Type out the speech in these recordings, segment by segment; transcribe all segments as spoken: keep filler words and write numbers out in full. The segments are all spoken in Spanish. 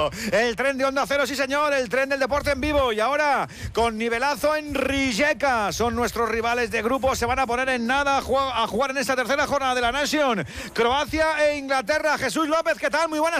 Cero. El tren de Onda Cero, sí señor, el tren del deporte en vivo. Y ahora, con nivelazo en Rijeka. Son nuestros rivales de grupo, se van a poner en nada a jugar en esta tercera jornada de la Nation. Croacia e Inglaterra. Jesús López, ¿qué tal? Muy buenas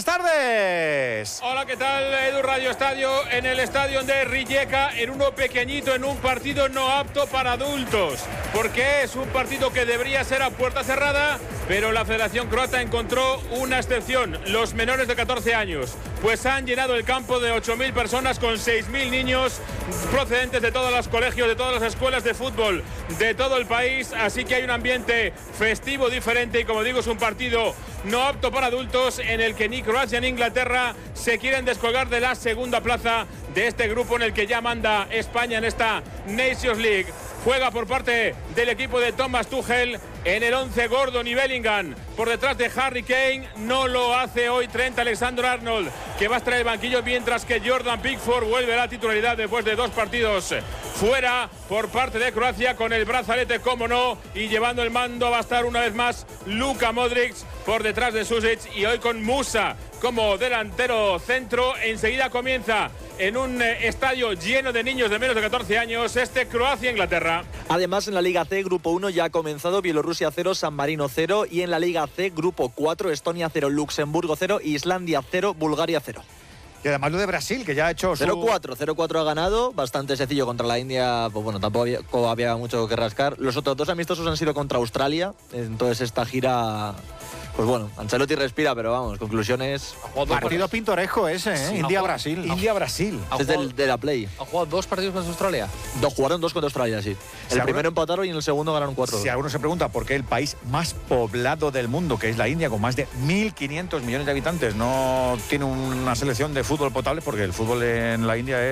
tardes. Hola, ¿qué tal? Edu Radio Estadio, en el estadio de Rijeka, en uno pequeñito, en un partido no apto para adultos. Porque es un partido que debería ser a puerta cerrada, pero la Federación Croata encontró una excepción, los menores de catorce años. Pues han llenado el campo de ocho mil personas con seis mil niños procedentes de todos los colegios, de todas las escuelas de fútbol de todo el país. Así que hay un ambiente festivo diferente y, como digo, es un partido no apto para adultos en el que ni Croacia ni Inglaterra se quieren descolgar de la segunda plaza de este grupo en el que ya manda España en esta Nations League. Juega por parte del equipo de Thomas Tuchel en el once Gordon y Bellingham. Por detrás de Harry Kane, no lo hace hoy Trent Alexander-Arnold, que va a estar en el banquillo, mientras que Jordan Pickford vuelve a la titularidad después de dos partidos fuera por parte de Croacia, con el brazalete, como no, y llevando el mando va a estar una vez más Luka Modric por detrás de Susic, y hoy con Musa como delantero centro. Enseguida comienza en un estadio lleno de niños de menos de catorce años este Croacia-Inglaterra. Además, en la Liga C, Grupo uno ya ha comenzado. Bielorrusia cero, San Marino cero. Y en la Liga C, Grupo cuatro, Estonia cero, Luxemburgo cero, Islandia cero, Bulgaria cero. Y además lo de Brasil, que ya ha hecho su... cero cuatro, cero cuatro ha ganado, bastante sencillo contra la India. Pues bueno, tampoco había, había mucho que rascar. Los otros dos amistosos han sido contra Australia. Entonces esta gira... Pues bueno, Ancelotti respira, pero vamos, conclusiones... Partido pintoresco ese, ¿eh? Sí, India-Brasil. India-Brasil. Es del, de la Play. ¿Han jugado dos partidos contra Australia? Dos, jugaron dos contra Australia, sí. Si El alguno, primero empataron y en el segundo ganaron cuatro. Si alguno se pregunta por qué el país más poblado del mundo, que es la India, con más de mil quinientos millones de habitantes, no tiene una selección de fútbol potable, porque el fútbol en la India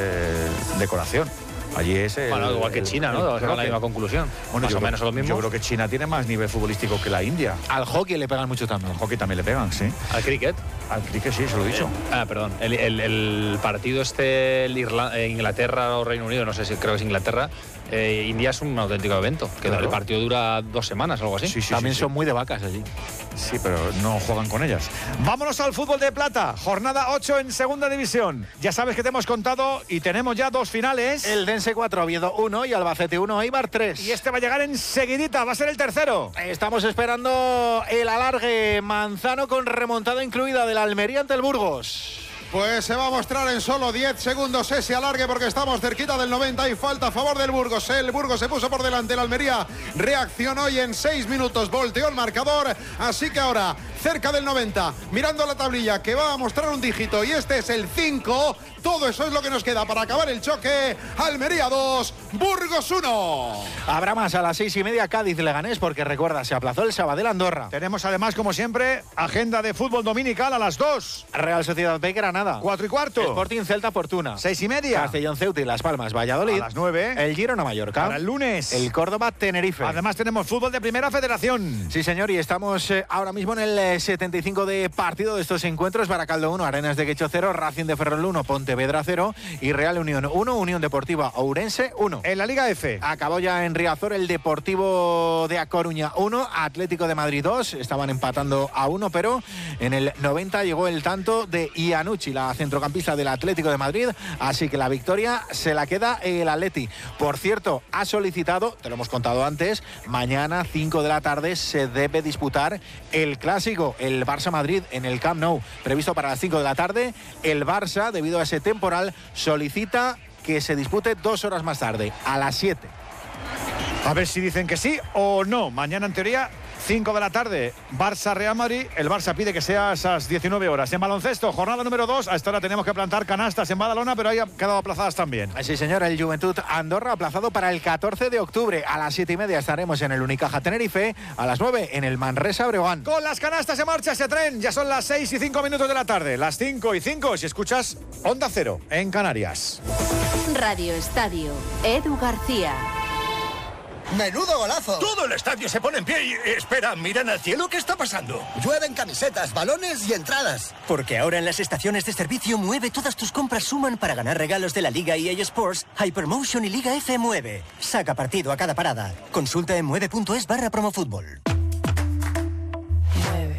es decoración. Allí es el, bueno, igual que China, ¿no? Vamos a la misma conclusión. Bueno, más o menos lo mismo. Yo creo que China tiene más nivel futbolístico que la India. Al hockey le pegan mucho también. Al hockey también le pegan, sí. Al cricket. Al cricket sí, se lo he dicho. Ah, perdón. El, el, el partido este, el Irla- Inglaterra o Reino Unido, no sé si creo que es Inglaterra. Eh, India es un auténtico evento. Que claro. El partido dura dos semanas o algo así. Sí, sí, también sí, son sí. muy de vacas allí. Sí, pero no juegan con ellas. Vámonos al fútbol de plata. Jornada ocho en segunda división. Ya sabes que te hemos contado y tenemos ya dos finales. El Dense cuatro, Oviedo uno y Albacete uno, Eibar tres. Y este va a llegar enseguidita, va a ser el tercero. Estamos esperando el alargue. Manzano con remontada incluida del Almería ante el Burgos. Pues se va a mostrar en solo diez segundos ese alargue, porque estamos cerquita del noventa y falta a favor del Burgos. El Burgos se puso por delante, el Almería reaccionó y en seis minutos volteó el marcador. Así que ahora, cerca del noventa, mirando la tablilla que va a mostrar un dígito y este es el cinco. Todo eso es lo que nos queda para acabar el choque. Almería dos, Burgos uno. Habrá más a las seis y media Cádiz-Leganés, porque recuerda, se aplazó el Sabadell Andorra. Tenemos además, como siempre, agenda de fútbol dominical a las dos. Real Sociedad B Granada. Cuatro y cuarto. Sporting Celta Fortuna. Seis y media. Castellón Ceuta y Las Palmas Valladolid. A las nueve. El Girona Mallorca. Para el lunes. El Córdoba Tenerife. Además tenemos fútbol de Primera Federación. Sí, señor, y estamos eh, ahora mismo en el eh, setenta y cinco de partido de estos encuentros. Baracaldo uno, Arenas de Quecho cero, Racing de Ferrol uno, Pontevedra cero y Real Unión uno, Unión Deportiva Ourense uno. En la Liga F. Acabó ya en Riazor el Deportivo de A Coruña uno, Atlético de Madrid dos. Estaban empatando a uno, pero en el noventa llegó el tanto de Iannucci, la centrocampista del Atlético de Madrid. Así que la victoria se la queda el Atleti. Por cierto, ha solicitado, te lo hemos contado antes, mañana cinco de la tarde se debe disputar el clásico, el Barça-Madrid en el Camp Nou, previsto para las cinco de la tarde. El Barça, debido a ese temporal, solicita que se dispute dos horas más tarde, a las siete. A ver si dicen que sí o no. Mañana, en teoría, cinco de la tarde, Barça-Real Madrid. El Barça pide que sea a esas diecinueve horas. En baloncesto, jornada número dos. A esta hora tenemos que plantar canastas en Badalona, pero ahí han quedado aplazadas también. Sí, señor, el Juventud Andorra aplazado para el catorce de octubre. A las siete y media estaremos en el Unicaja Tenerife. A las nueve en el Manresa Breogán. Con las canastas se marcha ese tren. Ya son las seis y cinco minutos de la tarde. Las cinco y cinco si escuchas Onda Cero en Canarias. Radio Estadio, Edu García. ¡Menudo golazo! Todo el estadio se pone en pie y... Espera, ¿miran al cielo? ¿Qué está pasando? Llueven camisetas, balones y entradas. Porque ahora en las estaciones de servicio Mueve todas tus compras suman para ganar regalos de la Liga E A Sports, Hypermotion y Liga F Mueve. Saca partido a cada parada. Consulta en mueve punto es barra promofútbol.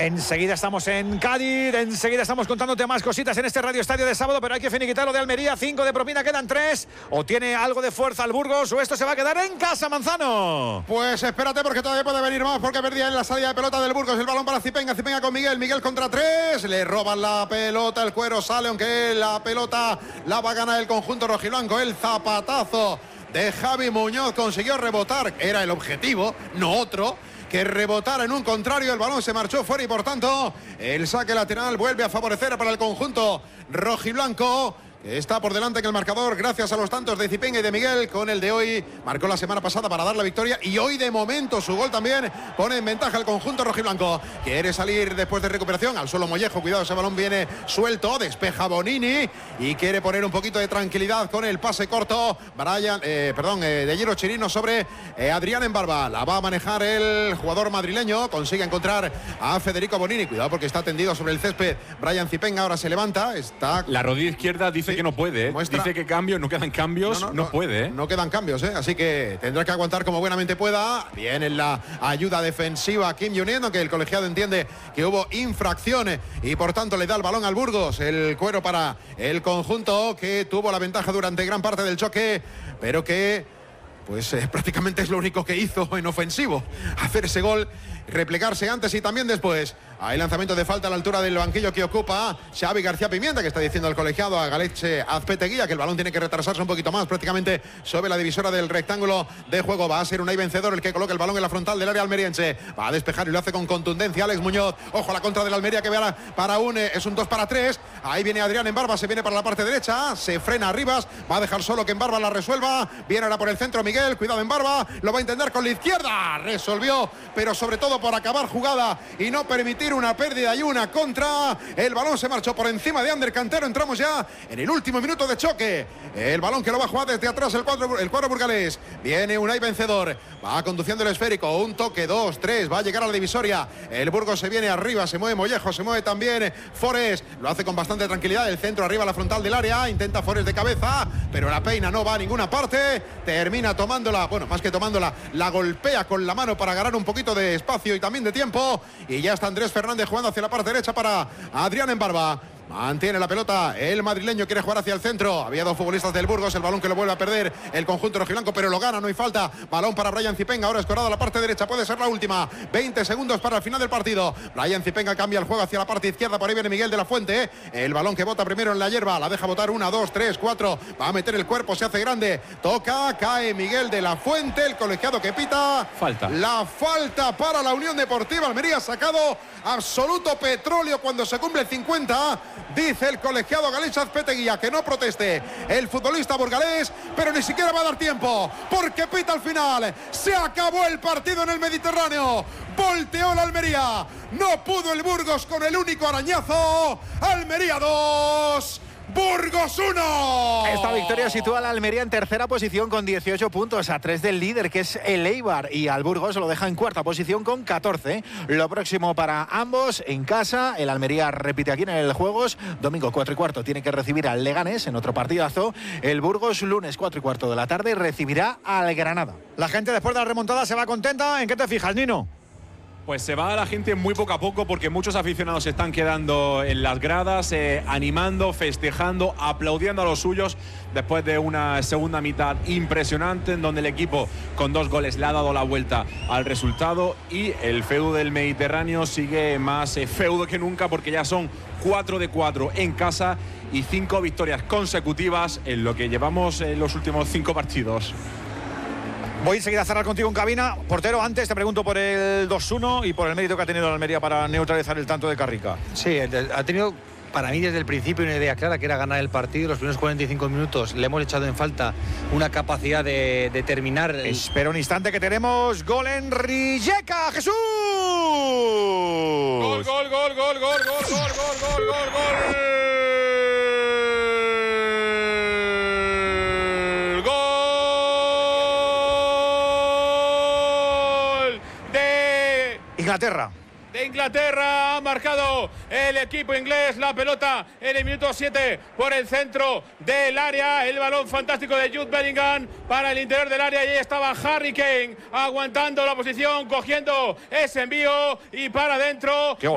Enseguida estamos en Cádiz, enseguida estamos contándote más cositas en este Radio Estadio de sábado, pero hay que finiquitar lo de Almería. Cinco de propina, quedan tres. O tiene algo de fuerza el Burgos, o esto se va a quedar en casa, Manzano. Pues espérate, porque todavía puede venir más, porque perdía en la salida de pelota del Burgos. El balón para Zipenga, Zipenga con Miguel, Miguel contra tres. Le roban la pelota, el cuero sale, aunque la pelota la va a ganar el conjunto rojiblanco. El zapatazo de Javi Muñoz consiguió rebotar, era el objetivo, no otro, que rebotara en un contrario. El balón se marchó fuera y por tanto el saque lateral vuelve a favorecer para el conjunto rojiblanco. Está por delante en el marcador gracias a los tantos de Zipenga y de Miguel. Con el de hoy marcó la semana pasada para dar la victoria, y hoy de momento su gol también pone en ventaja al conjunto rojiblanco. Quiere salir después de recuperación al suelo Mollejo, cuidado, ese balón viene suelto, despeja Bonini y quiere poner un poquito de tranquilidad con el pase corto. Brian, eh, perdón, eh, de Giro Chirino sobre eh, Adrián Embarba. La va a manejar el jugador madrileño, consigue encontrar a Federico Bonini, cuidado porque está tendido sobre el césped. Brian Zipenga ahora se levanta, está... La rodilla izquierda dice que no puede, ¿eh? Muestra... Dice que cambios, no quedan cambios, no, no, no, no puede, ¿eh? No quedan cambios, ¿eh? Así que tendrá que aguantar como buenamente pueda. Viene la ayuda defensiva Kim Juniendo, que el colegiado entiende que hubo infracciones y por tanto le da el balón al Burgos. El cuero para el conjunto que tuvo la ventaja durante gran parte del choque, pero que pues eh, prácticamente es lo único que hizo en ofensivo, hacer ese gol, replegarse antes y también después. Hay lanzamiento de falta a la altura del banquillo que ocupa Xavi García Pimienta, que está diciendo al colegiado a Galeche Azpeteguía que el balón tiene que retrasarse un poquito más, prácticamente sobre la divisora del rectángulo de juego. Va a ser Unai Vencedor el que coloca el balón en la frontal del área almeriense. Va a despejar y lo hace con contundencia Alex Muñoz. Ojo a la contra de la Almería, que verá para un, es un dos para tres. Ahí viene Adrián Embarba, se viene para la parte derecha, se frena Arribas, va a dejar solo que Embarba la resuelva. Viene ahora por el centro Miguel, cuidado Embarba, lo va a intentar con la izquierda, resolvió, pero sobre todo por acabar jugada y no permitir una pérdida y una contra. El balón se marchó por encima de Ander Cantero. Entramos ya en el último minuto de choque. El balón que lo va a jugar desde atrás el cuadro, el cuadro burgalés. Viene Unai Vencedor, va conduciendo el esférico, un toque, dos, tres, va a llegar a la divisoria. El Burgos se viene arriba, se mueve Mollejo, se mueve también Forés, lo hace con bastante tranquilidad. El centro arriba, la frontal del área, intenta Forés de cabeza, pero la peina no va a ninguna parte. Termina tomándola, bueno, más que tomándola, la golpea con la mano para ganar un poquito de espacio y también de tiempo. Y ya está Andrés Fernández jugando hacia la parte derecha para Adrián Embarba. Mantiene la pelota el madrileño, quiere jugar hacia el centro. Había dos futbolistas del Burgos, el balón que lo vuelve a perder el conjunto rojiblanco, pero lo gana, no hay falta. Balón para Brian Zipenga, ahora escorado a la parte derecha, puede ser la última. veinte segundos para el final del partido. Brian Zipenga cambia el juego hacia la parte izquierda, por ahí viene Miguel de la Fuente. El balón que bota primero en la hierba, la deja botar una, dos, tres, cuatro. Va a meter el cuerpo, se hace grande. Toca, cae Miguel de la Fuente, el colegiado que pita. Falta. La falta para la Unión Deportiva Almería, sacado absoluto petróleo cuando se cumple cincuenta. Dice el colegiado Galeche Azpeteguía que no proteste el futbolista burgalés, pero ni siquiera va a dar tiempo porque pita al final. Se acabó el partido en el Mediterráneo. Volteó la Almería. No pudo el Burgos con el único arañazo. Almería dos. Burgos uno. Esta victoria sitúa a la Almería en tercera posición con dieciocho puntos, a tres del líder, que es el Eibar, y al Burgos lo deja en cuarta posición con catorce. Lo próximo para ambos en casa, el Almería repite aquí en el Juegos, domingo cuatro y cuarto tiene que recibir al Leganés en otro partidazo. El Burgos lunes cuatro y cuarto de la tarde recibirá al Granada. La gente después de la remontada se va contenta. ¿En qué te fijas, Nino? Pues se va la gente muy poco a poco porque muchos aficionados se están quedando en las gradas, eh, animando, festejando, aplaudiendo a los suyos después de una segunda mitad impresionante en donde el equipo con dos goles le ha dado la vuelta al resultado y el feudo del Mediterráneo sigue más eh, feudo que nunca porque ya son cuatro de cuatro en casa y cinco victorias consecutivas en lo que llevamos en los últimos cinco partidos. Voy enseguida a cerrar contigo en cabina. Portero, antes te pregunto por el dos uno y por el mérito que ha tenido la Almería para neutralizar el tanto de Carrica. Sí, ha tenido para mí desde el principio una idea clara, que era ganar el partido. Los primeros cuarenta y cinco minutos le hemos echado en falta una capacidad de, de terminar. El... Espera un instante que tenemos gol en Rijeka, Jesús. Gol, gol, gol, gol, gol, gol, gol, gol, gol, gol, gol. Inglaterra. De Inglaterra ha marcado el equipo inglés, la pelota en el minuto siete por el centro del área, el balón fantástico de Jude Bellingham para el interior del área y ahí estaba Harry Kane aguantando la posición, cogiendo ese envío y para adentro.